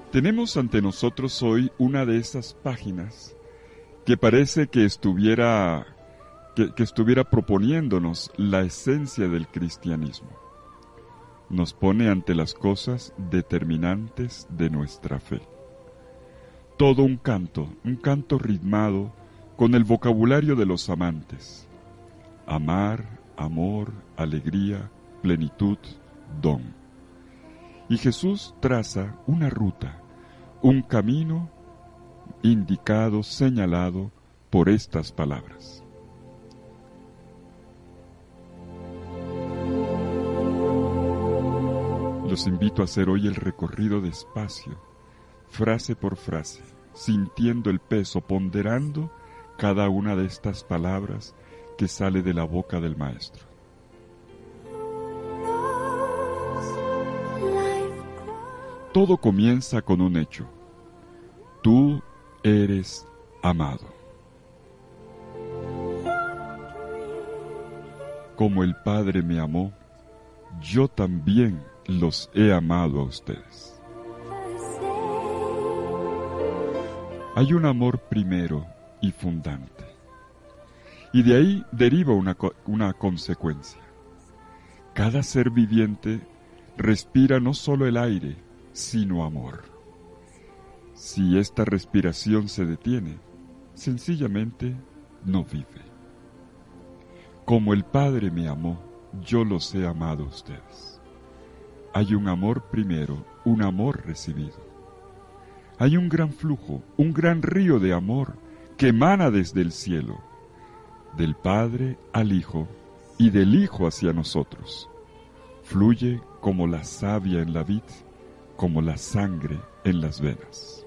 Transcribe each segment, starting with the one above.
Tenemos ante nosotros hoy una de esas páginas que parece que estuviera proponiéndonos la esencia del cristianismo. Nos pone ante las cosas determinantes de nuestra fe. Todo un canto ritmado con el vocabulario de los amantes. Amar, amor, alegría, plenitud, don. Y Jesús traza una ruta, un camino indicado, señalado por estas palabras. Los invito a hacer hoy el recorrido despacio, frase por frase, sintiendo el peso, ponderando cada una de estas palabras que sale de la boca del Maestro. Todo comienza con un hecho. Tú eres amado. Como el Padre me amó, yo también los he amado a ustedes. Hay un amor primero y fundante. Y de ahí deriva una consecuencia. Cada ser viviente respira no solo el aire, sino amor. Si esta respiración se detiene, sencillamente no vive. Como el Padre me amó, yo los he amado a ustedes. Hay un amor primero, un amor recibido. Hay un gran flujo, un gran río de amor que emana desde el cielo, del Padre al Hijo y del Hijo hacia nosotros. Fluye como la savia en la vid, como la sangre en las venas.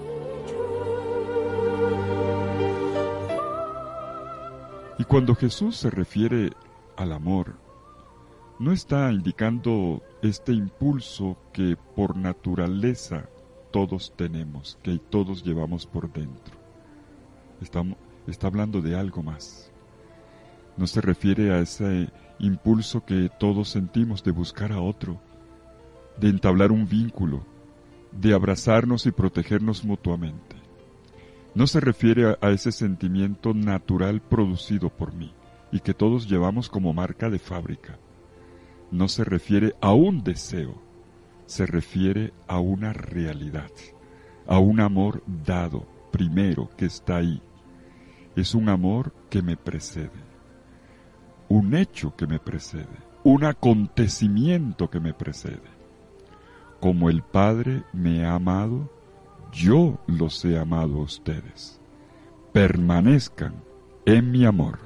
Y cuando Jesús se refiere al amor, no está indicando este impulso que por naturaleza todos tenemos, que todos llevamos por dentro. Está hablando de algo más. No se refiere a ese impulso que todos sentimos de buscar a otro, de entablar un vínculo, de abrazarnos y protegernos mutuamente. No se refiere a ese sentimiento natural producido por mí y que todos llevamos como marca de fábrica. No se refiere a un deseo, se refiere a una realidad, a un amor dado, primero, que está ahí. Es un amor que me precede, un hecho que me precede, un acontecimiento que me precede. Como el Padre me ha amado, yo los he amado a ustedes. Permanezcan en mi amor.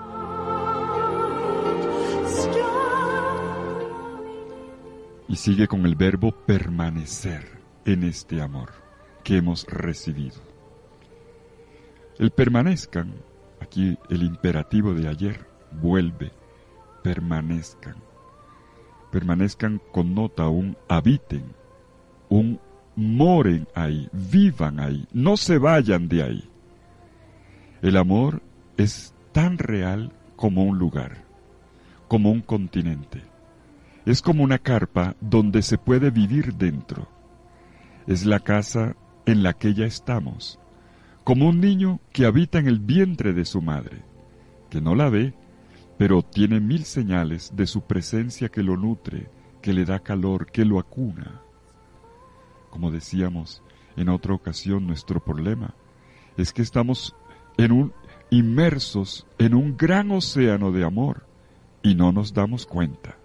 Y sigue con el verbo permanecer en este amor que hemos recibido. El permanezcan, aquí el imperativo de ayer, vuelve, permanezcan. Permanezcan connota un habiten, un moren ahí, vivan ahí, no se vayan de ahí. El amor es tan real como un lugar, como un continente. Es como una carpa donde se puede vivir dentro. Es la casa en la que ya estamos, como un niño que habita en el vientre de su madre, que no la ve, pero tiene 1000 señales de su presencia que lo nutre, que le da calor, que lo acuna. Como decíamos en otra ocasión, nuestro problema es que estamos inmersos en un gran océano de amor y no nos damos cuenta.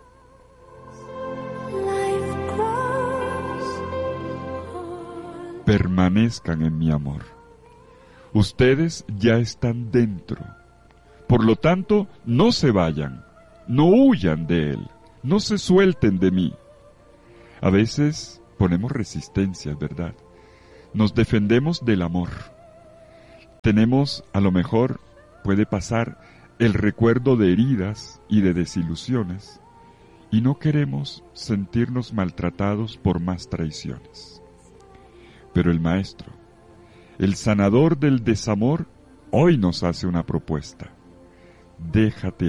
Permanezcan en mi amor. Ustedes ya están dentro. Por lo tanto, no se vayan, no huyan de él, no se suelten de mí. A veces ponemos resistencia, ¿verdad? Nos defendemos del amor. Tenemos, a lo mejor, puede pasar el recuerdo de heridas y de desilusiones, y no queremos sentirnos maltratados por más traiciones. Pero el Maestro, el sanador del desamor, hoy nos hace una propuesta. Déjate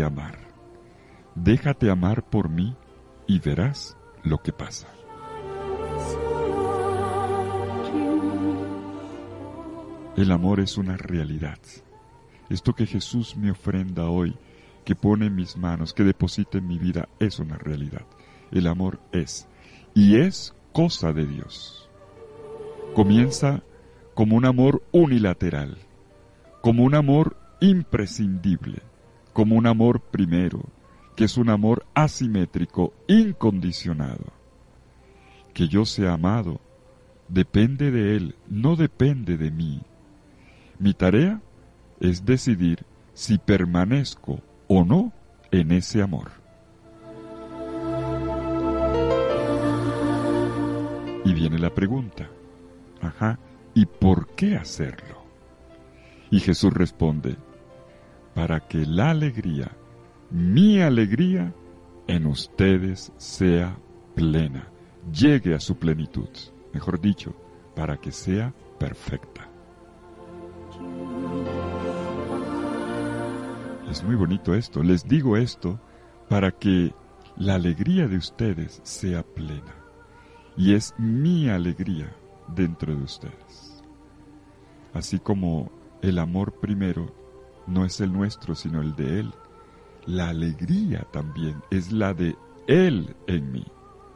amar por mí y verás lo que pasa. El amor es una realidad. Esto que Jesús me ofrenda hoy, que pone en mis manos, que deposita en mi vida, es una realidad. El amor es, y es cosa de Dios. Comienza como un amor unilateral, como un amor imprescindible, como un amor primero, que es un amor asimétrico, incondicionado. Que yo sea amado depende de Él, no depende de mí. Mi tarea es decidir si permanezco o no en ese amor. Y viene la pregunta, ¿y por qué hacerlo? Y Jesús responde, para que la alegría, mi alegría, en ustedes sea plena, llegue a su plenitud. Mejor dicho, para que sea perfecta. Es muy bonito esto. Les digo esto para que la alegría de ustedes sea plena. Y es mi alegría dentro de ustedes. Así como el amor primero no es el nuestro, sino el de Él. La alegría también es la de Él en mí.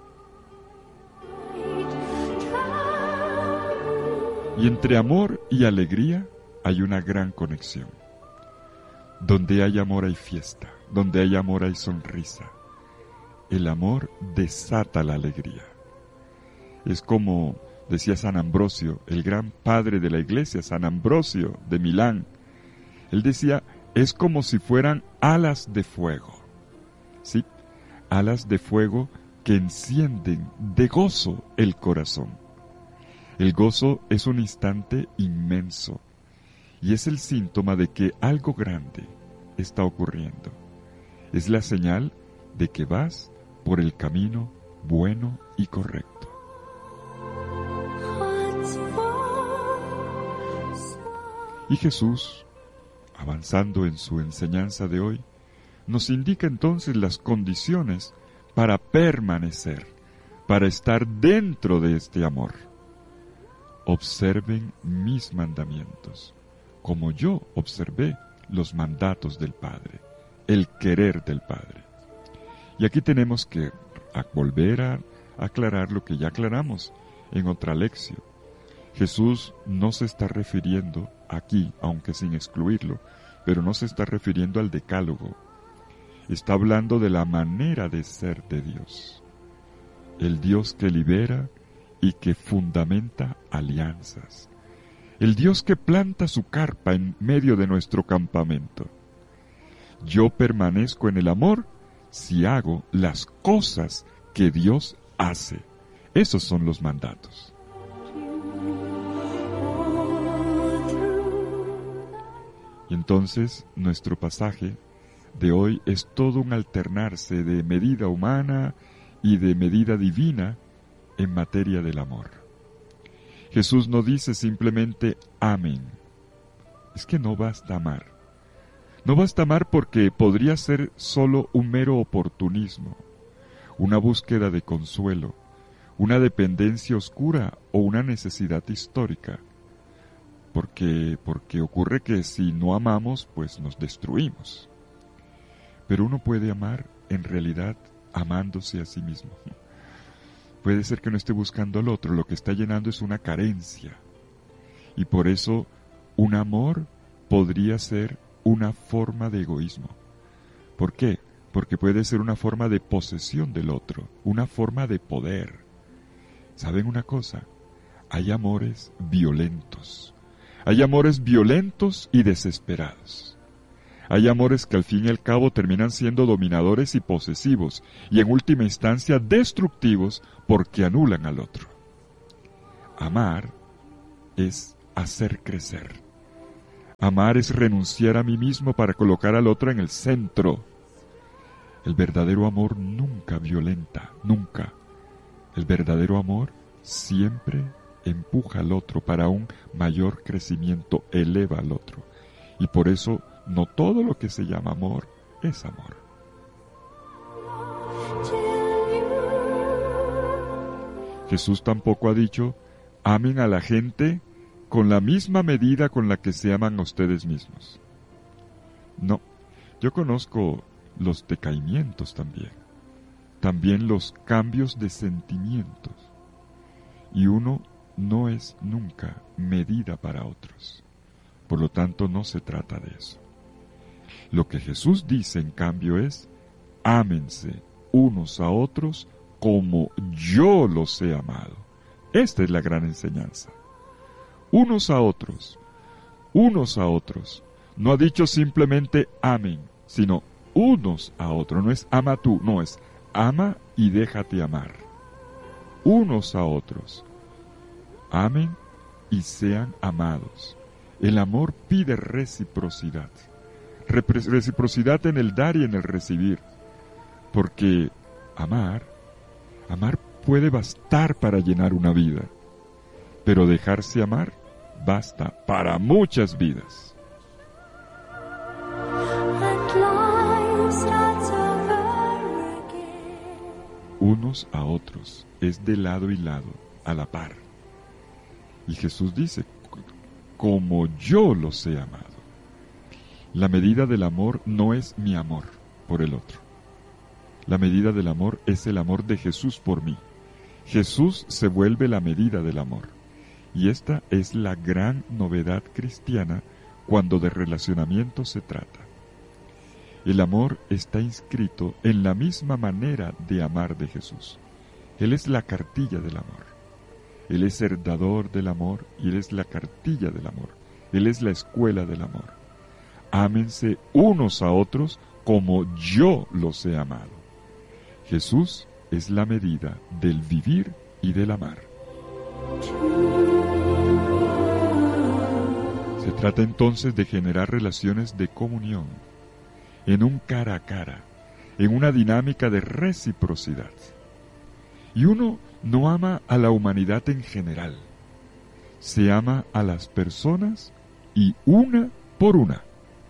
Y entre amor y alegría hay una gran conexión. Donde hay amor hay fiesta, donde hay amor hay sonrisa. El amor desata la alegría. Es como decía San Ambrosio, el gran padre de la iglesia, San Ambrosio de Milán. Él decía, es como si fueran alas de fuego. ¿Sí? Alas de fuego que encienden de gozo el corazón. El gozo es un instante inmenso y es el síntoma de que algo grande está ocurriendo. Es la señal de que vas por el camino bueno y correcto. Y Jesús, avanzando en su enseñanza de hoy, nos indica entonces las condiciones para permanecer, para estar dentro de este amor. Observen mis mandamientos, como yo observé los mandatos del Padre, el querer del Padre. Y aquí tenemos que volver a aclarar lo que ya aclaramos en otra lección. Jesús no se está refiriendo aquí, aunque sin excluirlo, pero no se está refiriendo al decálogo. Está hablando de la manera de ser de Dios. El Dios que libera y que fundamenta alianzas. El Dios que planta su carpa en medio de nuestro campamento. Yo permanezco en el amor si hago las cosas que Dios hace. Esos son los mandatos. Y entonces nuestro pasaje de hoy es todo un alternarse de medida humana y de medida divina en materia del amor. Jesús no dice simplemente amen. Es que no basta amar. No basta amar porque podría ser solo un mero oportunismo, una búsqueda de consuelo, una dependencia oscura o una necesidad histórica. Porque ocurre que si no amamos, pues nos destruimos. Pero uno puede amar en realidad amándose a sí mismo. Puede ser que no esté buscando al otro, lo que está llenando es una carencia. Y por eso un amor podría ser una forma de egoísmo. ¿Por qué? Porque puede ser una forma de posesión del otro, una forma de poder. ¿Saben una cosa? Hay amores violentos. Hay amores violentos y desesperados. Hay amores que al fin y al cabo terminan siendo dominadores y posesivos, y en última instancia destructivos porque anulan al otro. Amar es hacer crecer. Amar es renunciar a mí mismo para colocar al otro en el centro. El verdadero amor nunca violenta, nunca. El verdadero amor siempre empuja al otro para un mayor crecimiento, eleva al otro. Y por eso no todo lo que se llama amor es amor. Jesús tampoco ha dicho, amen a la gente con la misma medida con la que se aman a ustedes mismos. No, yo conozco los decaimientos también los cambios de sentimientos, y uno no es nunca medida para otros. Por lo tanto, no se trata de eso. Lo que Jesús dice, en cambio, es: ámense unos a otros como yo los he amado. Esta es la gran enseñanza. Unos a otros. No ha dicho simplemente amen, sino unos a otros. No es ama tú, no, es ama y déjate amar. Unos a otros. Amen y sean amados. El amor pide reciprocidad. Reciprocidad en el dar y en el recibir. Porque amar puede bastar para llenar una vida. Pero dejarse amar basta para muchas vidas. Unos a otros, es de lado y lado, a la par. Y Jesús dice: como yo los he amado. La medida del amor no es mi amor por el otro. La medida del amor es el amor de Jesús por mí. Jesús se vuelve la medida del amor. Y esta es la gran novedad cristiana cuando de relacionamiento se trata. El amor está inscrito en la misma manera de amar de Jesús. Él es la cartilla del amor. Él es el dador del amor y Él es la cartilla del amor. Él es la escuela del amor. Ámense unos a otros como yo los he amado. Jesús es la medida del vivir y del amar. Se trata entonces de generar relaciones de comunión, en un cara a cara, en una dinámica de reciprocidad. Y uno no ama a la humanidad en general, se ama a las personas y una por una.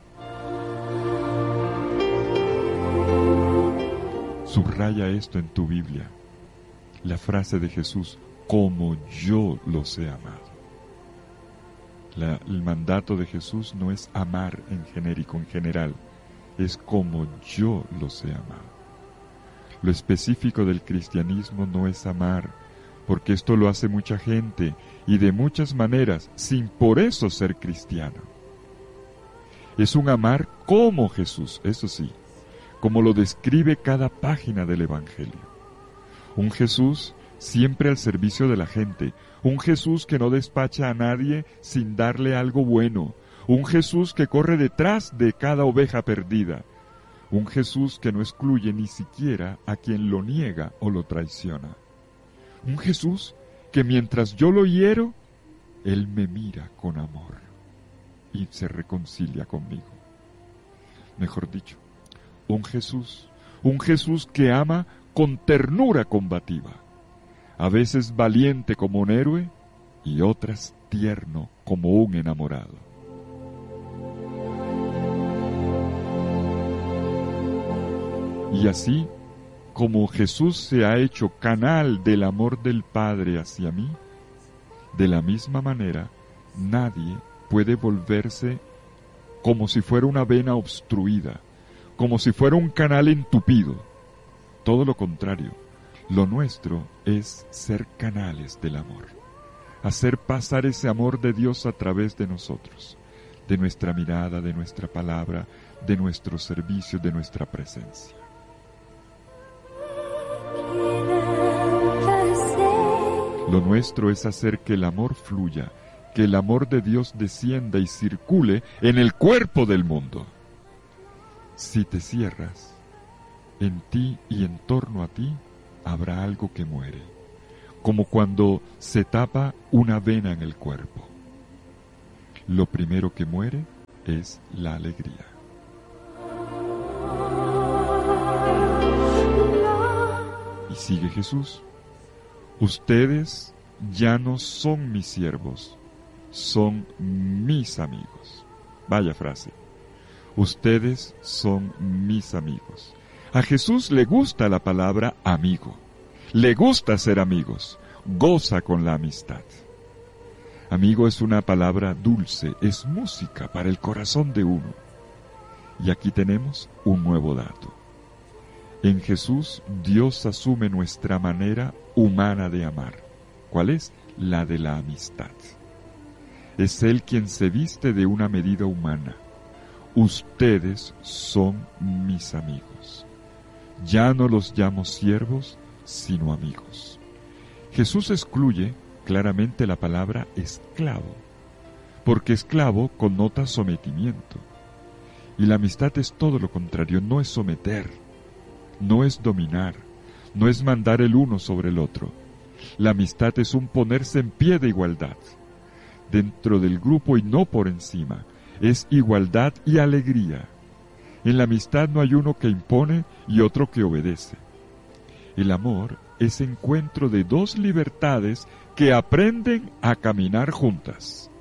Subraya esto en tu Biblia, la frase de Jesús: como yo los he amado. El mandato de Jesús no es amar en genérico, en general, es como yo los he amado. Lo específico del cristianismo no es amar, porque esto lo hace mucha gente y de muchas maneras, sin por eso ser cristiano. Es un amar como Jesús, eso sí, como lo describe cada página del Evangelio. Un Jesús siempre al servicio de la gente, un Jesús que no despacha a nadie sin darle algo bueno, un Jesús que corre detrás de cada oveja perdida, un Jesús que no excluye ni siquiera a quien lo niega o lo traiciona, un Jesús que mientras yo lo hiero, Él me mira con amor y se reconcilia conmigo. Mejor dicho, un Jesús que ama con ternura combativa, a veces valiente como un héroe y otras tierno como un enamorado. Y así, como Jesús se ha hecho canal del amor del Padre hacia mí, de la misma manera, nadie puede volverse como si fuera una vena obstruida, como si fuera un canal entupido. Todo lo contrario, lo nuestro es ser canales del amor, hacer pasar ese amor de Dios a través de nosotros, de nuestra mirada, de nuestra palabra, de nuestro servicio, de nuestra presencia. Lo nuestro es hacer que el amor fluya, que el amor de Dios descienda y circule en el cuerpo del mundo. Si te cierras, en ti y en torno a ti habrá algo que muere, como cuando se tapa una vena en el cuerpo. Lo primero que muere es la alegría. Y sigue Jesús: ustedes ya no son mis siervos, son mis amigos. Vaya frase. Ustedes son mis amigos. A Jesús le gusta la palabra amigo. Le gusta ser amigos. Goza con la amistad. Amigo es una palabra dulce, es música para el corazón de uno. Y aquí tenemos un nuevo dato. En Jesús, Dios asume nuestra manera humana de amar. ¿Cuál es? La de la amistad. Es Él quien se viste de una medida humana. Ustedes son mis amigos. Ya no los llamo siervos, sino amigos. Jesús excluye claramente la palabra esclavo, porque esclavo connota sometimiento. Y la amistad es todo lo contrario, no es someter, no es dominar, no es mandar el uno sobre el otro. La amistad es un ponerse en pie de igualdad, dentro del grupo y no por encima. Es igualdad y alegría. En la amistad no hay uno que impone y otro que obedece. El amor es encuentro de dos libertades que aprenden a caminar juntas.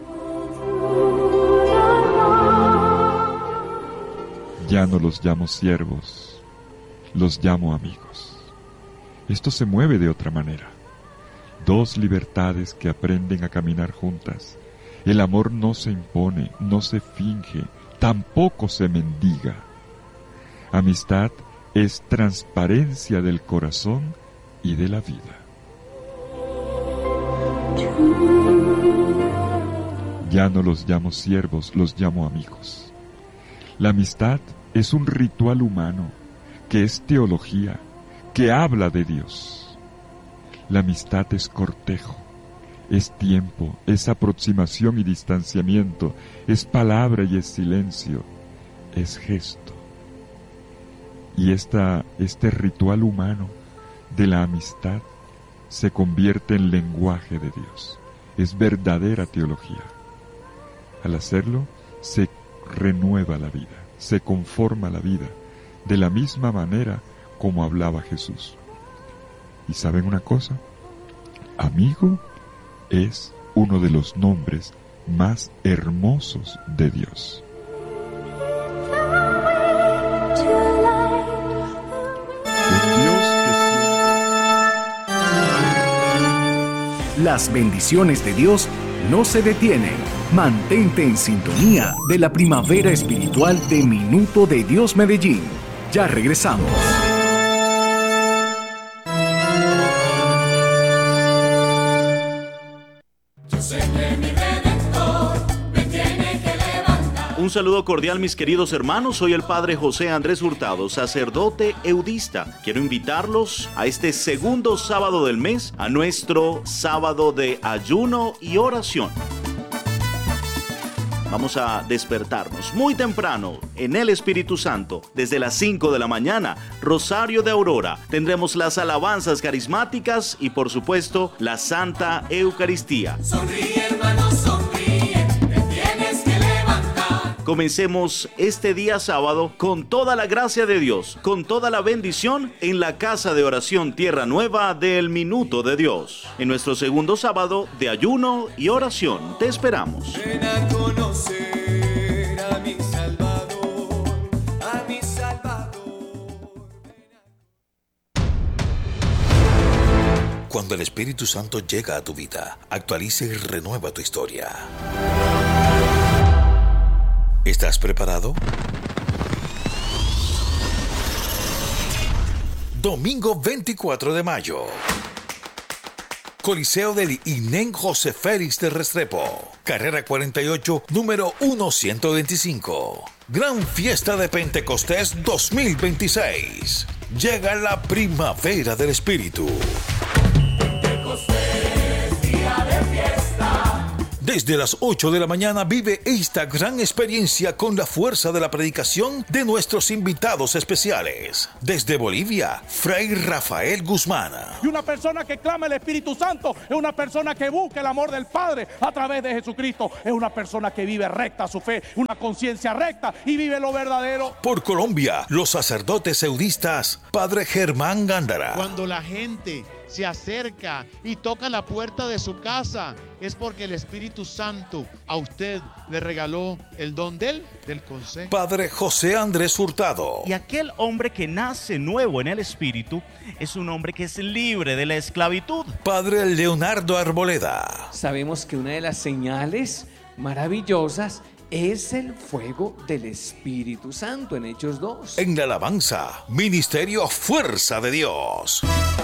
Ya no los llamo siervos, los llamo amigos. Esto se mueve de otra manera. Dos libertades que aprenden a caminar juntas. El amor no se impone, no se finge, tampoco se mendiga. Amistad es transparencia del corazón y de la vida. Ya no los llamo siervos, los llamo amigos. La amistad es un ritual humano, que es teología, que habla de Dios. La amistad es cortejo, es tiempo, es aproximación y distanciamiento, es palabra y es silencio, es gesto. Y este ritual humano de la amistad se convierte en lenguaje de Dios. Es verdadera teología. Al hacerlo, se renueva la vida, se conforma la vida, de la misma manera como hablaba Jesús. ¿Y saben una cosa? Amigo es uno de los nombres más hermosos de Dios. Las bendiciones de Dios no se detienen. Mantente en sintonía de la primavera espiritual de Minuto de Dios Medellín. Ya regresamos. Un saludo cordial, mis queridos hermanos. Soy el Padre José Andrés Hurtado, sacerdote eudista. Quiero invitarlos a este segundo sábado del mes, a nuestro sábado de ayuno y oración. Vamos a despertarnos muy temprano en el Espíritu Santo. Desde las 5 de la mañana, Rosario de Aurora. Tendremos las alabanzas carismáticas y, por supuesto, la Santa Eucaristía. Sonríe, hermano, sonríe, te tienes que levantar. Comencemos este día sábado con toda la gracia de Dios, con toda la bendición en la Casa de Oración Tierra Nueva del Minuto de Dios. En nuestro segundo sábado de ayuno y oración, te esperamos. Ven a conocer a mi Salvador, a mi Salvador. Cuando el Espíritu Santo llega a tu vida, actualiza y renueva tu historia. ¿Estás preparado? Domingo 24 de mayo. Coliseo del INEN José Félix de Restrepo. Carrera 48, número 1125. Gran Fiesta de Pentecostés 2026. Llega la primavera del Espíritu. Pentecostés, día de fiesta. Desde las 8 de la mañana vive esta gran experiencia con la fuerza de la predicación de nuestros invitados especiales. Desde Bolivia, Fray Rafael Guzmán. Y una persona que clama el Espíritu Santo es una persona que busca el amor del Padre a través de Jesucristo. Es una persona que vive recta su fe, una conciencia recta y vive lo verdadero. Por Colombia, los sacerdotes eudistas, Padre Germán Gándara. Cuando la gente se acerca y toca la puerta de su casa, es porque el Espíritu Santo a usted le regaló el don del consejo. Padre José Andrés Hurtado. Y aquel hombre que nace nuevo en el Espíritu es un hombre que es libre de la esclavitud. Padre Leonardo Arboleda. Sabemos que una de las señales maravillosas es el fuego del Espíritu Santo en Hechos 2. En la alabanza, Ministerio Fuerza de Dios.